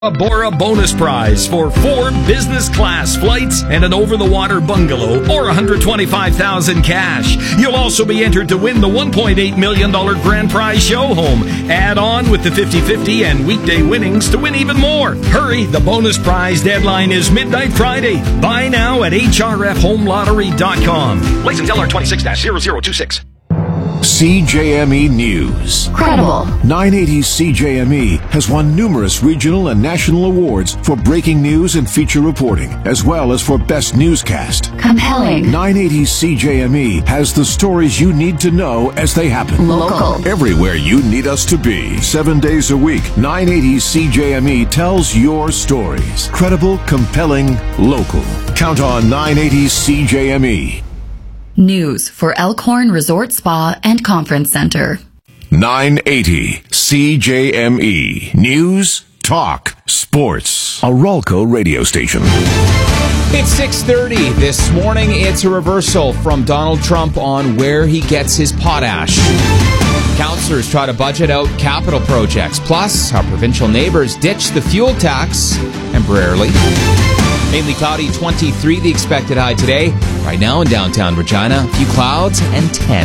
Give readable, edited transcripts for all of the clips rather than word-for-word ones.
A Bora bonus prize for 4 business class flights and an over-the-water bungalow or $125,000 cash. You'll also be entered to win the $1.8 million grand prize show home. Add on with the 50-50 and weekday winnings to win even more. Hurry, the bonus prize deadline is midnight Friday. Buy now at hrfhomelottery.com. License LR 26-0026. CJME News. Credible. 980 CJME has won numerous regional and national awards for breaking news and feature reporting, as well as for best newscast. Compelling. 980 CJME has the stories you need to know as they happen. Local. Everywhere you need us to be. 7 days a week, 980 CJME tells your stories. Credible, compelling, local. Count on 980 CJME. News for Elkhorn Resort Spa and Conference Center. 980 CJME. News, talk, sports. A Ralco radio station. It's 6:30 this morning. It's a reversal from Donald Trump on where he gets his potash. Councillors try to budget out capital projects. Plus, our provincial neighbours ditch the fuel tax temporarily. Mainly cloudy, 23 the expected high today. Right now in downtown Regina, a few clouds and 10.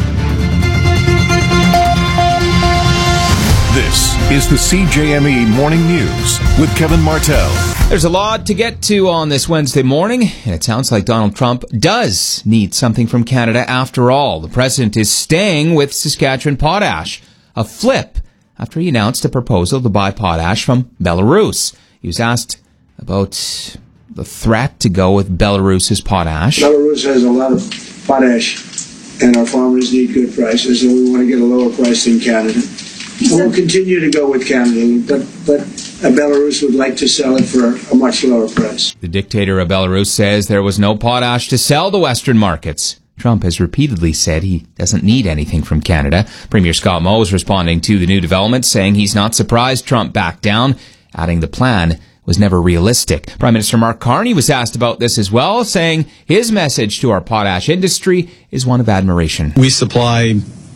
This is the CJME Morning News with Kevin Martell. There's a lot to get to on this Wednesday morning, and it sounds like Donald Trump does need something from Canada after all. The president is staying with Saskatchewan potash, a flip after he announced a proposal to buy potash from Belarus. He was asked about the threat to go with Belarus's potash. Belarus has a lot of potash, and our farmers need good prices, and we want to get a lower price than Canada. We'll continue to go with Canada, but Belarus would like to sell it for a much lower price. The dictator of Belarus says there was no potash to sell to Western markets. Trump has repeatedly said he doesn't need anything from Canada. Premier Scott Moe is responding to the new developments, saying he's not surprised Trump backed down, adding the plan was never realistic. Prime Minister Mark Carney was asked about this as well, saying his message to our potash industry is one of admiration. We supply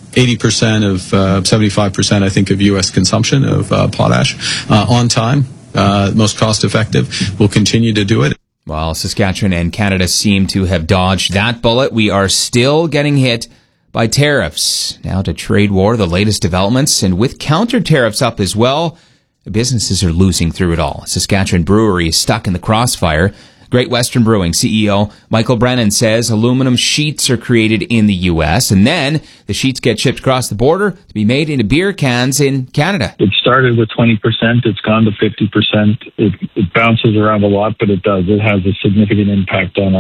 80% of 75%, I think, of U.S. consumption of potash on time, most cost effective. We'll continue to do it. While Saskatchewan and Canada seem to have dodged that bullet, we are still getting hit by tariffs. Now to trade war, the latest developments, and with counter tariffs up as well, the businesses are losing through it all. Saskatchewan Brewery is stuck in the crossfire. Great Western Brewing CEO Michael Brennan says aluminum sheets are created in the U.S. and then the sheets get shipped across the border to be made into beer cans in Canada. It started with 20%. It's gone to 50%. It bounces around a lot, but it does. It has a significant impact on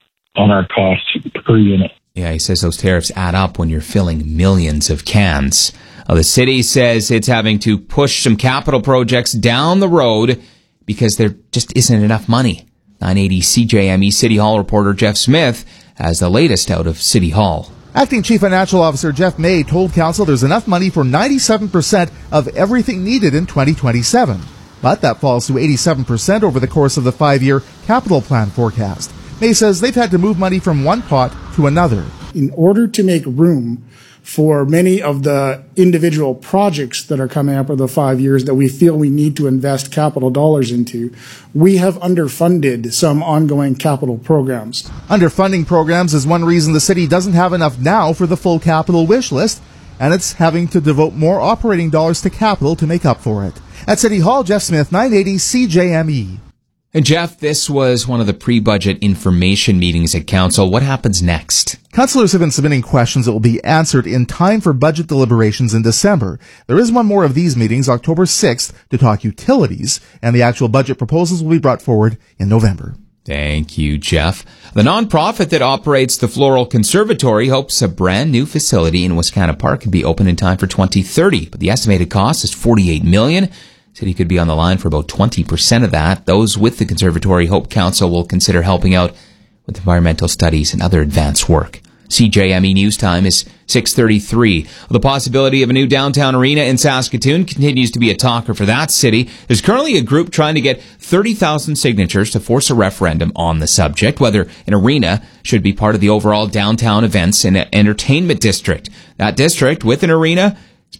our costs per unit. Yeah, he says those tariffs add up when you're filling millions of cans. The city says it's having to push some capital projects down the road because there just isn't enough money. 980 CJME City Hall reporter Jeff Smith has the latest out of City Hall. Acting Chief Financial Officer Jeff May told Council there's enough money for 97% of everything needed in 2027. But that falls to 87% over the course of the 5-year capital plan forecast. May says they've had to move money from one pot to another. In order to make room for many of the individual projects that are coming up over the 5 years that we feel we need to invest capital dollars into, we have underfunded some ongoing capital programs. Underfunding programs is one reason the city doesn't have enough now for the full capital wish list, and it's having to devote more operating dollars to capital to make up for it. At City Hall, Jeff Smith, 980 CJME. And Jeff, this was one of the pre-budget information meetings at Council. What happens next? Councillors have been submitting questions that will be answered in time for budget deliberations in December. There is one more of these meetings, October 6th, to talk utilities, and the actual budget proposals will be brought forward in November. Thank you, Jeff. The nonprofit that operates the Floral Conservatory hopes a brand new facility in Wascana Park can be open in time for 2030, but the estimated cost is $48 million. City could be on the line for about 20% of that. Those with the conservatory hope Council will consider helping out with environmental studies and other advanced work. CJME News Time is 6:33. The possibility of a new downtown arena in Saskatoon continues to be a talker for that city. There's currently a group trying to get 30,000 signatures to force a referendum on the subject, whether an arena should be part of the overall downtown events and entertainment district. That district with an arena is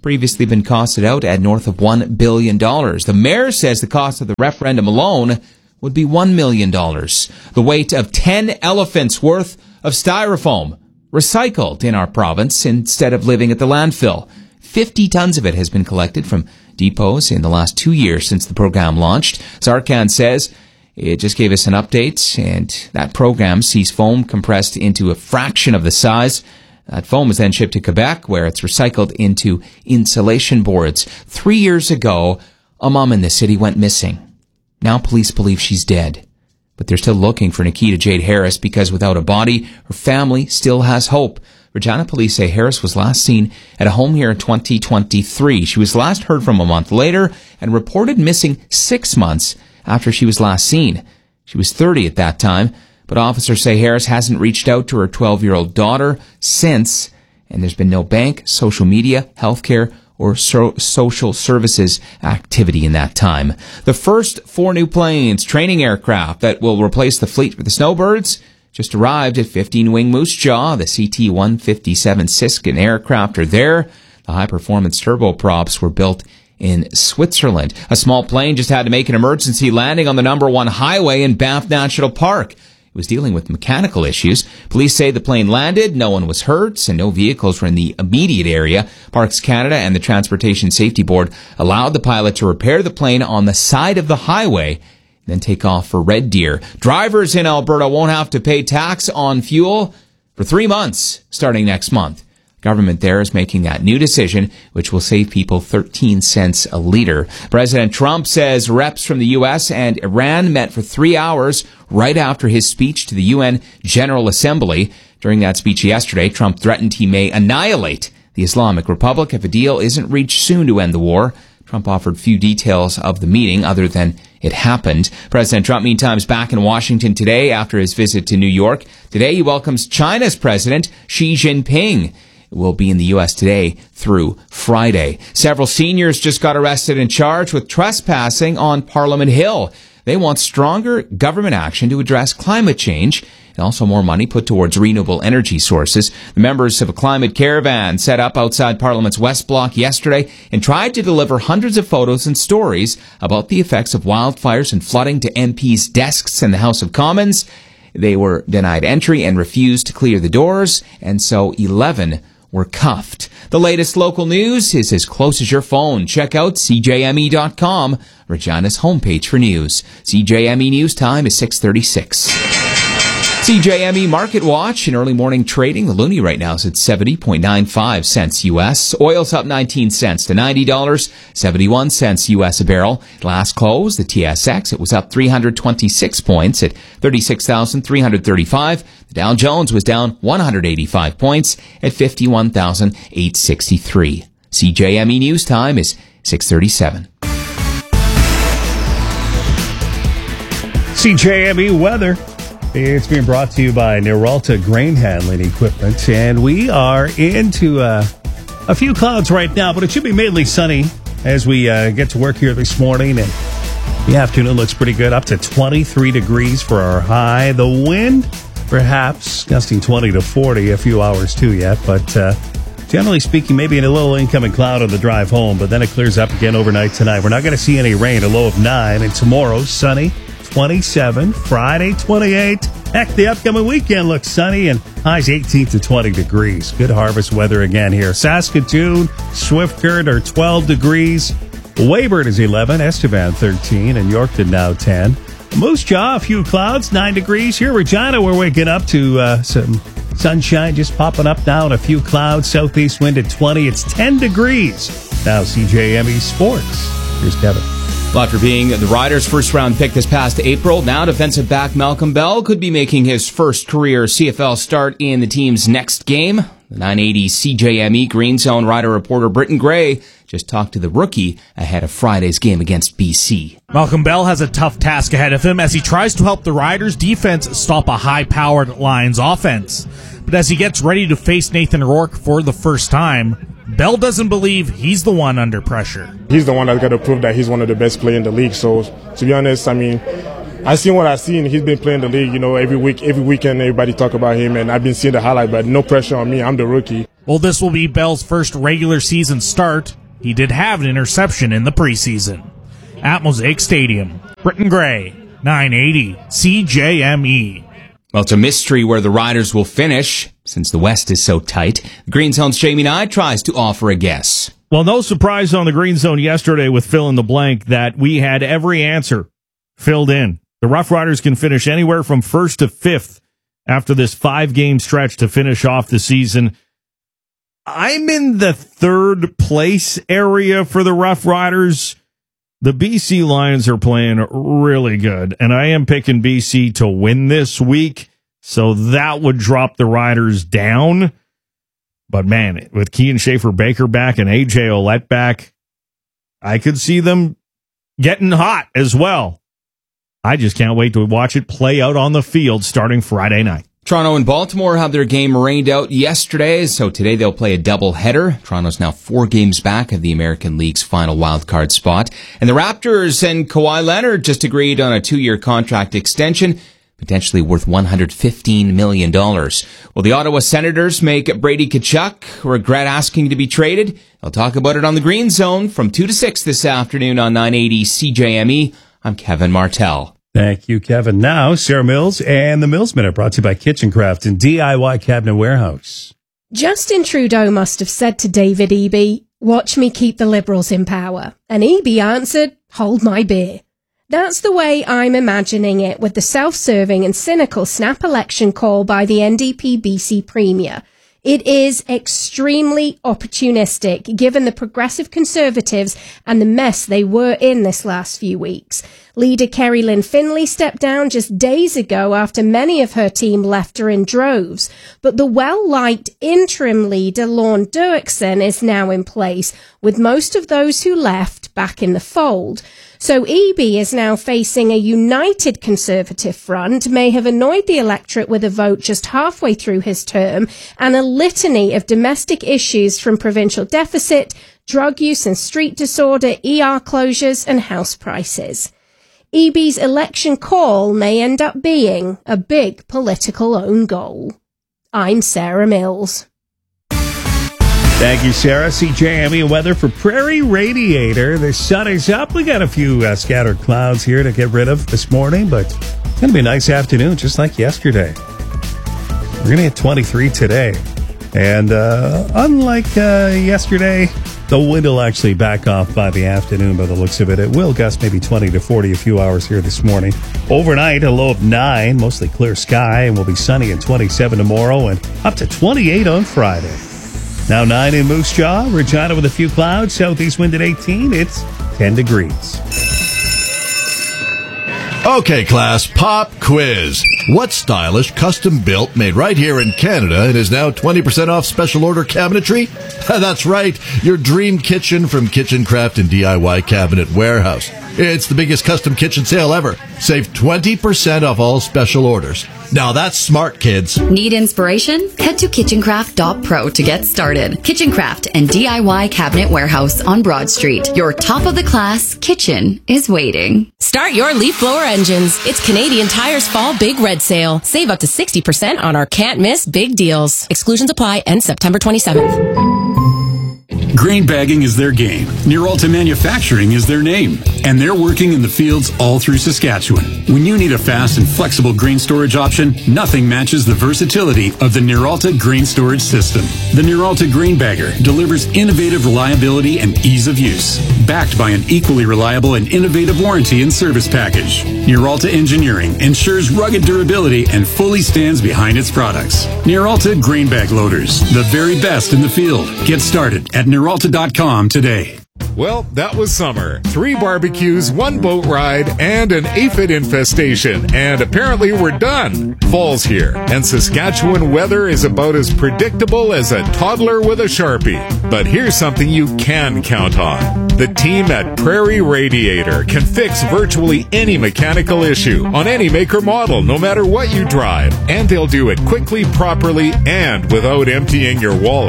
previously been costed out at north of $1 billion. The mayor says the cost of the referendum alone would be $1 million. The weight of 10 elephants worth of styrofoam recycled in our province instead of living at the landfill. 50 tons of it has been collected from depots in the last 2 years since the program launched. Zarkan says it just gave us an update, and that program sees foam compressed into a fraction of the size. That foam is then shipped to Quebec, where it's recycled into insulation boards. 3 years ago, a mom in the city went missing. Now police believe she's dead. But they're still looking for Nikita Jade Harris because without a body, her family still has hope. Regina police say Harris was last seen at a home here in 2023. She was last heard from a month later and reported missing 6 months after she was last seen. She was 30 at that time, but officers say Harris hasn't reached out to her 12-year-old daughter since, and there's been no bank, social media, healthcare, or social services activity in that time. The first 4 new planes, training aircraft that will replace the fleet with the Snowbirds, just arrived at 15-wing Moose Jaw. The CT-157 Siskin aircraft are there. The high-performance turboprops were built in Switzerland. A small plane just had to make an emergency landing on the number 1 highway in Banff National Park. It was dealing with mechanical issues. Police say the plane landed, no one was hurt, and no vehicles were in the immediate area. Parks Canada and the Transportation Safety Board allowed the pilot to repair the plane on the side of the highway, then take off for Red Deer. Drivers in Alberta won't have to pay tax on fuel for 3 months, starting next month. Government there is making that new decision, which will save people 13 cents a liter. President Trump says reps from the U.S. and Iran met for 3 hours right after his speech to the UN General Assembly. During that speech yesterday, Trump threatened he may annihilate the Islamic Republic if a deal isn't reached soon to end the war. Trump offered few details of the meeting other than it happened. President Trump, meantime, is back in Washington today after his visit to New York. Today, he welcomes China's President Xi Jinping. Will be in the U.S. today through Friday. Several seniors just got arrested and charged with trespassing on Parliament Hill. They want stronger government action to address climate change and also more money put towards renewable energy sources. The members of a climate caravan set up outside Parliament's West Block yesterday and tried to deliver hundreds of photos and stories about the effects of wildfires and flooding to MPs' desks in the House of Commons. They were denied entry and refused to clear the doors, and so 11 were cuffed. The latest local news is as close as your phone. Check out CJME.com, Regina's homepage for news. CJME News Time is 6:36. CJME Market Watch in early morning trading. The loonie right now is at 70.95 cents U.S. Oil's up 19 cents to $90, 71 cents U.S. a barrel. Last close, the TSX, it was up 326 points at 36,335. The Dow Jones was down 185 points at 51,863. CJME News Time is 6:37. CJME Weather. It's being brought to you by Neralta Grain Handling Equipment, and we are into a few clouds right now, but it should be mainly sunny as we get to work here this morning, and the afternoon looks pretty good, up to 23 degrees for our high. The wind, perhaps, gusting 20 to 40, a few hours too yet, but generally speaking, maybe a little incoming cloud on the drive home, but then it clears up again overnight tonight. We're not going to see any rain, a low of 9, and tomorrow, sunny. 27, Friday 28. Heck, the upcoming weekend looks sunny and highs 18 to 20 degrees. Good harvest weather again here. Saskatoon, Swift Current are 12 degrees. Weyburn is 11, Estevan 13, and Yorkton now 10. Moose Jaw, a few clouds, 9 degrees. Here, Regina, we're waking up to some sunshine just popping up now and a few clouds. Southeast wind at 20. It's 10 degrees. Now, CJME Sports. Here's Kevin. Well, after being the Riders' first-round pick this past April, now defensive back Malcolm Bell could be making his first career CFL start in the team's next game. The 980 CJME Green Zone Rider reporter Britton Gray just talked to the rookie ahead of Friday's game against BC. Malcolm Bell has a tough task ahead of him as he tries to help the Riders' defense stop a high-powered Lions offense. But as he gets ready to face Nathan Rourke for the first time, Bell doesn't believe he's the one under pressure. He's the one that's got to prove that he's one of the best players in the league. So, to be honest, I mean, I've seen what I've seen. He's been playing the league, every weekend everybody talk about him, and I've been seeing the highlight, but no pressure on me. I'm the rookie. Well, this will be Bell's first regular season start. He did have an interception in the preseason. At Mosaic Stadium, Britton Gray, 980 CJME. Well, it's a mystery where the Riders will finish, since the West is so tight. The Green Zone's Jamie Nye tries to offer a guess. Well, no surprise on the Green Zone yesterday with Fill in the Blank that we had every answer filled in. The Rough Riders can finish anywhere from 1st to 5th after this 5-game stretch to finish off the season. I'm in the 3rd place area for the Rough Riders. The BC Lions are playing really good, and I am picking BC to win this week, so that would drop the Riders down. But man, with Kean Schaefer-Baker back and AJ Ouellette back, I could see them getting hot as well. I just can't wait to watch it play out on the field starting Friday night. Toronto and Baltimore had their game rained out yesterday, so today they'll play a doubleheader. Toronto's now 4 games back of the American League's final wildcard spot. And the Raptors and Kawhi Leonard just agreed on a 2-year contract extension, potentially worth $115 million. Will the Ottawa Senators make Brady Tkachuk regret asking to be traded? I'll talk about it on the Green Zone from 2 to 6 this afternoon on 980 CJME. I'm Kevin Martell. Thank you, Kevin. Now, Sarah Mills and the Mills Minute brought to you by Kitchen Craft and DIY Cabinet Warehouse. Justin Trudeau must have said to David Eby, "Watch me keep the Liberals in power." And Eby answered, "Hold my beer." That's the way I'm imagining it with the self-serving and cynical snap election call by the NDP BC Premier. It is extremely opportunistic, given the Progressive Conservatives and the mess they were in this last few weeks. Leader Kerry Lynn Finlay stepped down just days ago after many of her team left her in droves. But the well-liked interim leader, Lorne Dirksen, is now in place, with most of those who left back in the fold. So Eby is now facing a united Conservative front, may have annoyed the electorate with a vote just halfway through his term, and a litany of domestic issues from provincial deficit, drug use and street disorder, ER closures and house prices. Eby's election call may end up being a big political own goal. I'm Sarah Mills. Thank you, Sarah. CJME weather for Prairie Radiator. The sun is up. We got a few scattered clouds here to get rid of this morning, but it's going to be a nice afternoon, just like yesterday. We're going to get 23 today. And unlike yesterday, the wind will actually back off by the afternoon by the looks of it. It will gust maybe 20 to 40 a few hours here this morning. Overnight, a low of 9, mostly clear sky, and will be sunny and 27 tomorrow and up to 28 on Friday. Now 9 in Moose Jaw, Regina with a few clouds, southeast wind at 18. It's 10 degrees. Okay, class, pop quiz. What stylish, custom-built, made right here in Canada and is now 20% off special order cabinetry? That's right, your dream kitchen from Kitchen Craft and DIY Cabinet Warehouse. It's the biggest custom kitchen sale ever. Save 20% off all special orders. Now that's smart, kids. Need inspiration? Head to kitchencraft.pro to get started. Kitchen Craft and DIY Cabinet Warehouse on Broad Street. Your top-of-the-class kitchen is waiting. Start your leaf blower engines. It's Canadian Tire's Fall Big Red Sale. Save up to 60% on our can't-miss big deals. Exclusions apply. End September 27th. Grain bagging is their game. Neuralta Manufacturing is their name. And they're working in the fields all through Saskatchewan. When you need a fast and flexible grain storage option, nothing matches the versatility of the Neuralta grain storage system. The Neuralta Grain Bagger delivers innovative reliability and ease of use, backed by an equally reliable and innovative warranty and service package. Neuralta Engineering ensures rugged durability and fully stands behind its products. Neuralta Grain Bag Loaders, the very best in the field. Get started at Neuralta.com today. Well, that was summer. 3 barbecues, 1 boat ride, and an aphid infestation. And apparently we're done. Fall's here, and Saskatchewan weather is about as predictable as a toddler with a Sharpie. But here's something you can count on. The team at Prairie Radiator can fix virtually any mechanical issue on any make or model, no matter what you drive. And they'll do it quickly, properly, and without emptying your wallet.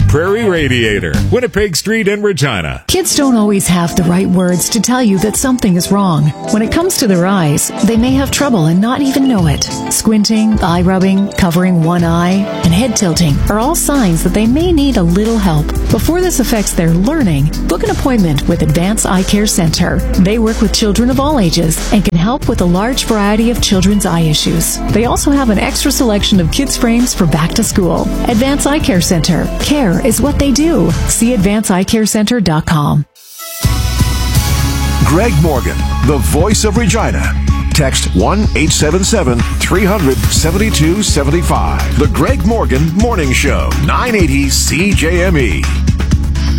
Prairie Radiator, Winnipeg Street in Regina. Kids don't always have the right words to tell you that something is wrong. When it comes to their eyes, they may have trouble and not even know it. Squinting, eye rubbing, covering one eye, and head tilting are all signs that they may need a little help. Before this affects their learning, book an appointment with Advance Eye Care Center. They work with children of all ages and can help with a large variety of children's eye issues. They also have an extra selection of kids' frames for back to school. Advance Eye Care Center. Care is what they do. See advanceeyecarecenter.com. Greg Morgan, the voice of Regina. Text 1-877-300-7275. The Greg Morgan Morning Show, 980 CJME.